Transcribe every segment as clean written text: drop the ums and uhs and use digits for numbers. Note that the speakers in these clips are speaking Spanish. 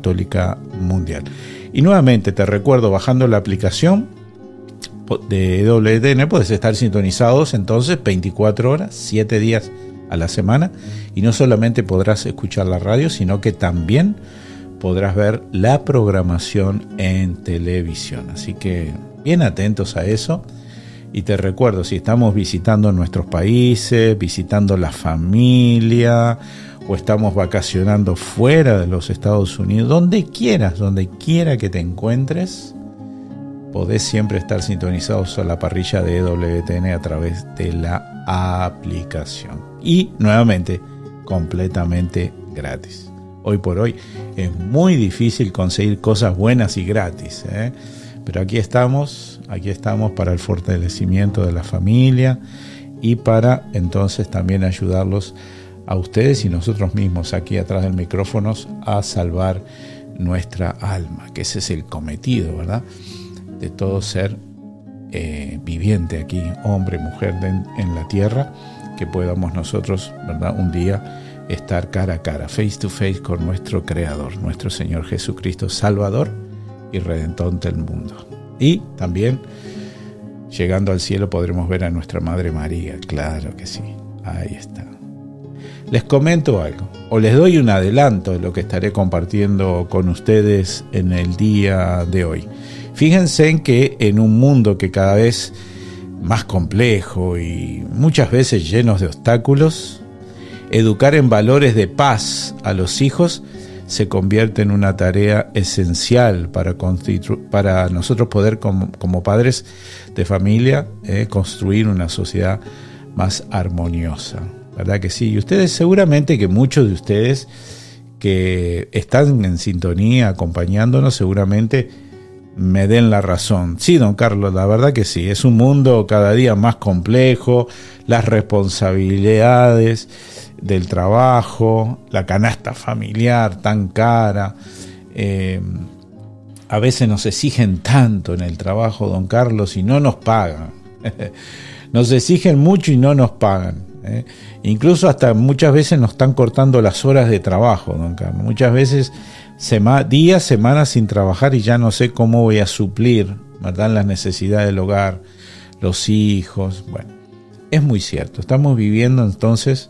Católica Mundial. Y nuevamente te recuerdo, bajando la aplicación de EWTN puedes estar sintonizados entonces 24 horas, 7 días a la semana, y no solamente podrás escuchar la radio, sino que también podrás ver la programación en televisión. Así que bien atentos a eso. Y te recuerdo, si estamos visitando nuestros países, visitando la familia, o estamos vacacionando fuera de los Estados Unidos, donde quiera que te encuentres, podés siempre estar sintonizados a la parrilla de EWTN a través de la aplicación. Y nuevamente, completamente gratis. Hoy por hoy es muy difícil conseguir cosas buenas y gratis, pero aquí estamos para el fortalecimiento de la familia y para entonces también ayudarlos a ustedes y nosotros mismos aquí atrás del micrófono a salvar nuestra alma, que ese es el cometido, ¿verdad?, de todo ser viviente aquí, hombre, mujer en la tierra, que podamos nosotros, ¿verdad?, un día estar cara a cara, face to face con nuestro Creador, nuestro Señor Jesucristo, Salvador y Redentor del mundo. Y también, llegando al cielo, podremos ver a nuestra Madre María, claro que sí, ahí está. Les comento algo, o les doy un adelanto de lo que estaré compartiendo con ustedes en el día de hoy. Fíjense en que en un mundo que cada vez más complejo y muchas veces llenos de obstáculos, educar en valores de paz a los hijos se convierte en una tarea esencial para nosotros poder, como padres de familia, construir una sociedad más armoniosa. ¿Verdad que sí? Y ustedes, seguramente que muchos de ustedes que están en sintonía acompañándonos, seguramente me den la razón. Sí, don Carlos, la verdad que sí, es un mundo cada día más complejo, las responsabilidades del trabajo, la canasta familiar tan cara, a veces nos exigen tanto en el trabajo, don Carlos, y no nos pagan. Nos exigen mucho y no nos pagan. Incluso hasta muchas veces nos están cortando las horas de trabajo, don Carlos. Muchas veces días, semanas sin trabajar y ya no sé cómo voy a suplir, ¿verdad?, las necesidades del hogar, los hijos. Bueno, es muy cierto. Estamos viviendo entonces,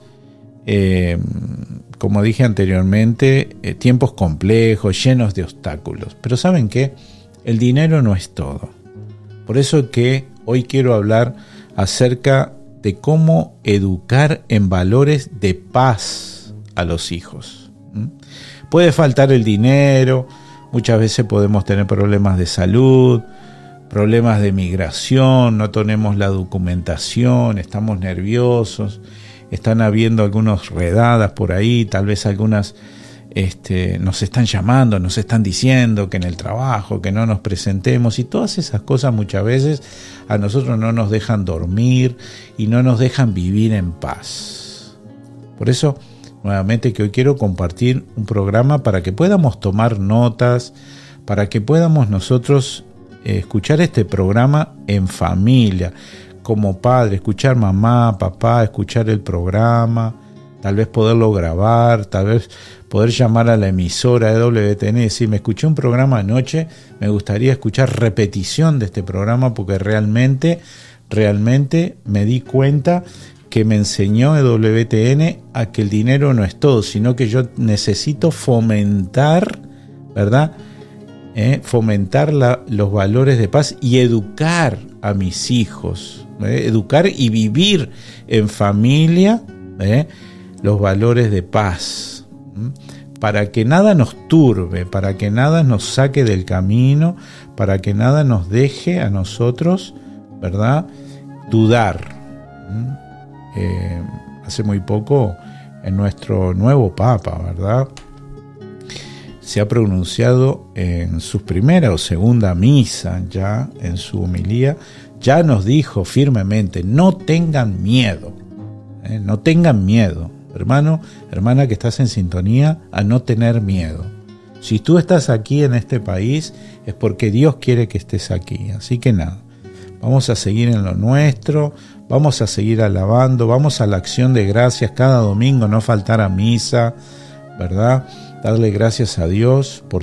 como dije anteriormente, tiempos complejos, llenos de obstáculos. Pero ¿saben qué? El dinero no es todo. Por eso que hoy quiero hablar acerca de cómo educar en valores de paz a los hijos. Puede faltar el dinero, muchas veces podemos tener problemas de salud, problemas de migración, no tenemos la documentación, estamos nerviosos, están habiendo algunas redadas por ahí, tal vez algunas nos están llamando, nos están diciendo que en el trabajo, que no nos presentemos, y todas esas cosas muchas veces a nosotros no nos dejan dormir y no nos dejan vivir en paz. Por eso, nuevamente, que hoy quiero compartir un programa para que podamos tomar notas, para que podamos nosotros escuchar este programa en familia, como padre, escuchar mamá, papá, escuchar el programa, tal vez poderlo grabar, tal vez poder llamar a la emisora de EWTN y decir, me escuché un programa anoche, me gustaría escuchar repetición de este programa porque realmente me di cuenta que me enseñó EWTN a que el dinero no es todo, sino que yo necesito fomentar, ¿verdad?, fomentar los valores de paz y educar a mis hijos, educar y vivir en familia, los valores de paz, para que nada nos turbe, para que nada nos saque del camino, para que nada nos deje a nosotros, ¿verdad?, dudar. Hace muy poco, en nuestro nuevo Papa, ¿verdad?, se ha pronunciado en su primera o segunda misa, ya en su homilía, ya nos dijo firmemente, no tengan miedo, no tengan miedo. Hermano, hermana que estás en sintonía, a no tener miedo. Si tú estás aquí en este país, es porque Dios quiere que estés aquí. Así que nada, vamos a seguir en lo nuestro, vamos a seguir alabando, vamos a la acción de gracias cada domingo, no faltar a misa, ¿verdad? Darle gracias a Dios por